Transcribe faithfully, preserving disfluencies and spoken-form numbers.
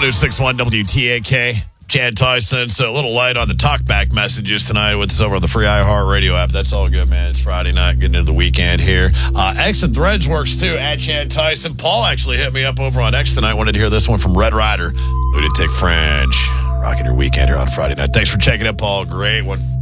one oh six point one W T A K. Chad Tyson. So a little light on the talkback messages tonight with us over on the free iHeartRadio app. That's all good, man. It's Friday night, getting into the weekend here. Uh, X and Threads works too, at Chad Tyson. Paul actually hit me up over on X tonight. Wanted to hear this one from Red Rider. Lunatic Fringe. Rocking your weekend here on Friday night. Thanks for checking it, Paul. Great one.